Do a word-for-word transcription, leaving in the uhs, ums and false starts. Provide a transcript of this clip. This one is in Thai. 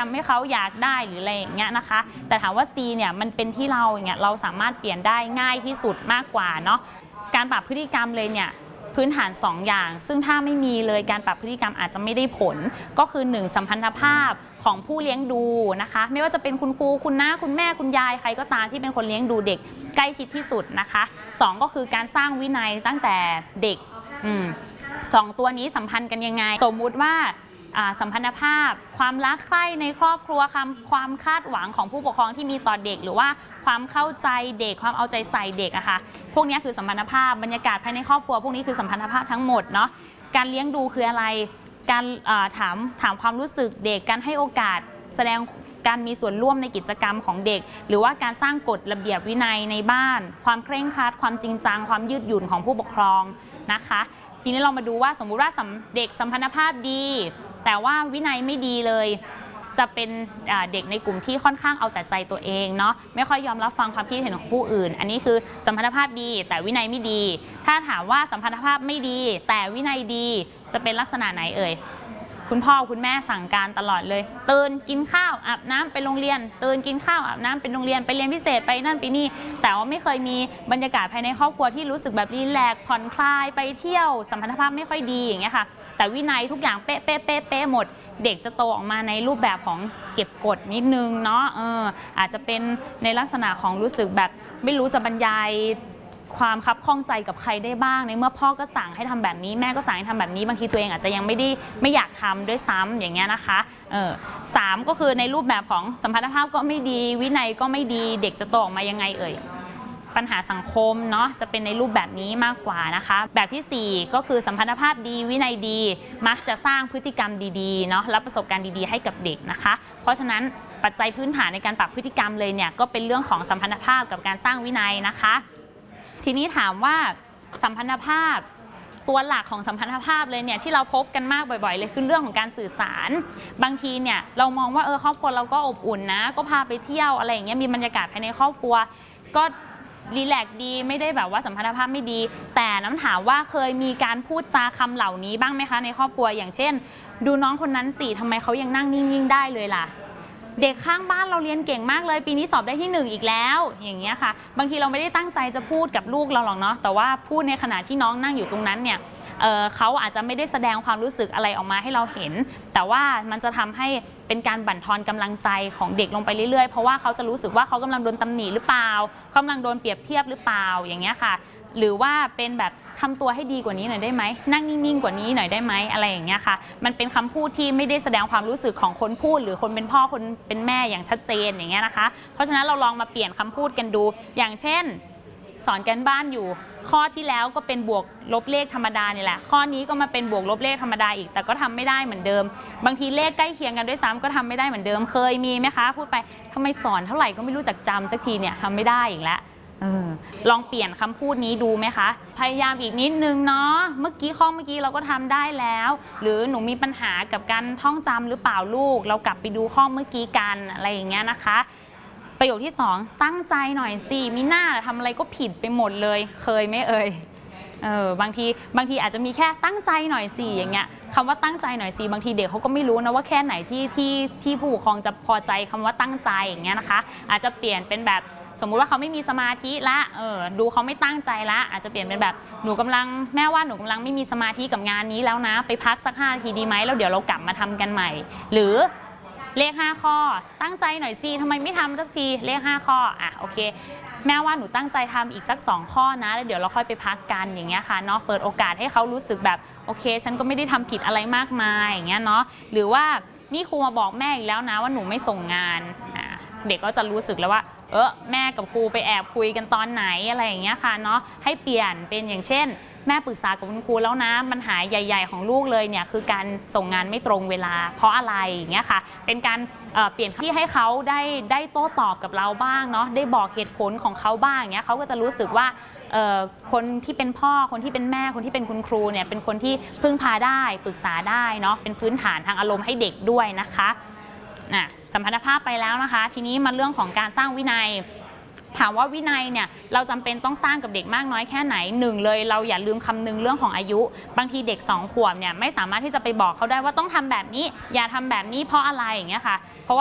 ำให้เขาอยากได้หรืออะไรอย่างเงี้ยนะคะแต่ถามว่า C เนี่ยมันเป็นที่เราอย่างเงี้ยเราสามารถเปลี่ยนได้ง่ายที่สุดมากกว่าเนาะการปรับพฤติกรรมเลยเนี่ยพื้นฐานสองอย่างซึ่งถ้าไม่มีเลยการปรับพฤติกรรมอาจจะไม่ได้ผลก็คือหนึ่งสัมพันธภาพของผู้เลี้ยงดูนะคะไม่ว่าจะเป็นคุณครูคุณน้าคุณแม่คุณยายใครก็ตามที่เป็นคนเลี้ยงดูเด็กใกล้ชิดที่สุดนะคะสองก็คือการสร้างวินัยตั้งแต่เด็กอืมสองตัวนี้สัมพันธ์กันยังไงสมมุติว่าสัมพันธภาพความรักใคร่ในครอบครัวความความคาดหวังของผู้ปกครองที่มีต่อเด็กหรือว่าความเข้าใจเด็กความเอาใจใส่เด็กอะค่ะพวกนี้คือสัมพันธภาพบรรยากาศภายในครอบครัวพวกนี้คือสัมพันธภาพทั้งหมดเนาะการเลี้ยงดูคืออะไรการถามถามความรู้สึกเด็กการให้โอกาสแสดงการมีส่วนร่วมในกิจกรรมของเด็กหรือว่าการสร้างกฎระเบียบวินัยในบ้านความเคร่งครัดความจริงจังความยืดหยุ่นของผู้ปกครองนะคะทีนี้เรามาดูว่าสมมุติว่าเด็กสัมพันธภาพดีแต่ว่าวินัยไม่ดีเลยจะเป็นเด็กในกลุ่มที่ค่อนข้างเอาแต่ใจตัวเองเนาะไม่ค่อยยอมรับฟังความคิดเห็นของผู้อื่นอันนี้คือสัมพันธภาพดีแต่วินัยไม่ดีถ้าถามว่าสัมพันธภาพไม่ดีแต่วินัยดีจะเป็นลักษณะไหนเอ่ยคุณพ่อคุณแม่สั่งการตลอดเลยตื่นกินข้าวอาบน้ำไปโรงเรียนตื่นกินข้าวอาบน้ำไปโรงเรียนไปเรียนพิเศษไปนั่นไปนี่แต่ว่าไม่เคยมีบรรยากาศภายในครอบครัวที่รู้สึกแบบรีแลกซ์ผ่อนคลายไปเที่ยวสัมพันธภาพไม่ค่อยดีอย่างเงี้ยค่ะแต่วินัยทุกอย่างเป๊ะเป๊ะเป๊ะเป๊ะหมดเด็กจะโตออกมาในรูปแบบของเก็บกดนิดนึงเนาะเอออาจจะเป็นในลักษณะของรู้สึกแบบไม่รู้จะบรรยายความคับข้องใจกับใครได้บ้างในเมื่อพ่อก็สั่งให้ทำแบบนี้แม่ก็สั่งให้ทำแบบนี้บางทีตัวเองอาจจะยังไม่ได้ไม่อยากทำด้วยซ้ำอย่างเงี้ยนะคะเออสามก็คือในรูปแบบของสัมพันธภาพก็ไม่ดีวินัยก็ไม่ดีเด็กจะโตออกมายังไงเอ่ยปัญหาสังคมเนาะจะเป็นในรูปแบบนี้มากกว่านะคะแบบที่สี่ก็คือสัมพันธภาพดีวินัยดีมักจะสร้างพฤติกรรมดีๆเนาะและประสบการณ์ดีๆให้กับเด็กนะคะเพราะฉะนั้นปัจจัยพื้นฐานในการปรับพฤติกรรมเลยเนี่ยก็เป็นเรื่องของสัมพันธภาพกับการสร้างวินัยนะคะทีนี้ถามว่าสัมพันธภาพตัวหลักของสัมพันธภาพเลยเนี่ยที่เราพบกันมากบ่อยๆเลยคือเรื่องของการสื่อสารบางทีเนี่ยเรามองว่าเออครอบครัวเราก็อบอุ่นนะก็พาไปเที่ยวอะไรอย่างเงี้ยมีบรรยากาศภายในครอบครัวก็รีแลกซ์ดีไม่ได้แบบว่าสัมพันธภาพไม่ดีแต่น้ำถามว่าเคยมีการพูดจาคำเหล่านี้บ้างไหมคะในครอบครัวอย่างเช่นดูน้องคนนั้นสิทำไมเขายังนั่งนิ่งๆได้เลยล่ะเด็กข้างบ้านเราเรียนเก่งมากเลยปีนี้สอบได้ที่หนึ่งอีกแล้วอย่างเงี้ยค่ะบางทีเราไม่ได้ตั้งใจจะพูดกับลูกเราหรอกเนาะแต่ว่าพูดในขณะที่น้องนั่งอยู่ตรงนั้นเนี่ย เอ่อ เขาอาจจะไม่ได้แสดงความรู้สึกอะไรออกมาให้เราเห็นแต่ว่ามันจะทำให้เป็นการบั่นทอนกำลังใจของเด็กลงไปเรื่อยๆเพราะว่าเขาจะรู้สึกว่าเขากำลังโดนตำหนิหรือเปล่ากำลังโดนเปรียบเทียบหรือเปล่าอย่างเงี้ยค่ะหรือว่าเป็นแบบทำตัวให้ดีกว่านี้หน่อยได้ไหมนั่งนิ่งๆกว่านี้หน่อยได้ไหมอะไรอย่างเงี้ยค่ะมันเป็นคำพูดที่ไม่ได้แสดงความรู้สึกของคนพูดหรือคนเป็นพ่อคนเป็นแม่อย่างชัดเจนอย่างเงี้ยนะคะเพราะฉะนั้นเราลองมาเปลี่ยนคำพูดกันดูอย่างเช่นสอนกันบ้านอยู่ข้อที่แล้วก็เป็นบวกลบเลขธรรมดานี่แหละข้อนี้ก็มาเป็นบวกลบเลขธรรมดาอีกแต่ก็ทำไม่ได้เหมือนเดิมบางทีเลขใกล้เคียงกันด้วยซ้ำก็ทำไม่ได้เหมือนเดิมเคยมีไหมคะพูดไปทำไมสอนเท่าไหร่ก็ไม่รู้จักจำสักทีเนี่ยทำไม่ได้อีกแล้วเออลองเปลี่ยนคำพูดนี้ดูไหมคะพยายามอีกนิดนึงเนาะเมื่อกี้ข้อเมื่อกี้เราก็ทำได้แล้วหรือหนูมีปัญหากับการท่องจำหรือเปล่าลูกเรากลับไปดูข้อเมื่อกี้กันอะไรอย่างเงี้ยนะคะประโยคที่สองตั้งใจหน่อยสิมีหน้าทำอะไรก็ผิดไปหมดเลยเคยไหมเอ่ยเออบางทีบางทีอาจจะมีแค่ตั้งใจหน่อยสิอย่างเงี้ยคำว่าตั้งใจหน่อยสิบางทีเด็กเขาก็ไม่รู้นะว่าแค่ไหนที่ที่ที่ผู้ปกครองจะพอใจคำว่าตั้งใจอย่างเงี้ยนะคะอาจจะเปลี่ยนเป็นแบบสมมุติว่าเขาไม่มีสมาธิละเออดูเขาไม่ตั้งใจละอาจจะเปลี่ยนเป็นแบบหนูกำลังแม่ว่าหนูกำลังไม่มีสมาธิกับงานนี้แล้วนะไปพักสักห้านาทีดีไหมแล้วเดี๋ยวเรากลับมาทำกันใหม่หรือเลขห้าข้อตั้งใจหน่อยสิทำไมไม่ทำสักทีเลขห้าข้ออ่ะโอเคแม่ว่าหนูตั้งใจทำอีกสักสองข้อนะแล้วเดี๋ยวเราค่อยไปพักกันอย่างเงี้ยค่ะเนาะเปิดโอกาสให้เขารู้สึกแบบโอเคฉันก็ไม่ได้ทำผิดอะไรมากมายอย่างเงี้ยเนาะหรือว่านี่ครูมาบอกแม่อีกแล้วนะว่าหนูไม่ส่งงานอ่ะเด็กก็จะรู้สึกแล้วว่าเออแม่กับครูไปแอบคุยกันตอนไหนอะไรอย่างเงี้ยค่ะเนาะให้เปลี่ยนเป็นอย่างเช่นแม่ปรึกษากับคุณครูแล้วนะปัญหาใหญ่ๆของลูกเลยเนี่ยคือการส่งงานไม่ตรงเวลาเพราะอะไรอย่างเงี้ยค่ะเป็นการเเปลี่ยนที่ให้เขาได้ได้โต้ตอบกับเราบ้างเนาะได้บอกเหตุผลของเขาบ้างอย่างเงี้ยเขาก็จะรู้สึกว่าคนที่เป็นพ่อคนที่เป็นแม่คนที่เป็นคุณครูเนี่ยเป็นคนที่พึ่งพาได้ปรึกษาได้เนาะเป็นพื้นฐานทางอารมณ์ให้เด็กด้วยนะคะสัมพันธภาพไปแล้วนะคะทีนี้มาเรื่องของการสร้างวินัยถามว่าวินัยเนี่ยเราจำเป็นต้องสร้างกับเด็กมากน้อยแค่ไหนหนึ่งเลยเราอย่าลืมคำนึงเรื่องของอายุบางทีเด็กสองขวบเนี่ยไม่สามารถที่จะไปบอกเขาได้ว่าต้องทำแบบนี้อย่าทำแบบนี้เพราะอะไรอย่างเงี้ยค่ะเพราะว่า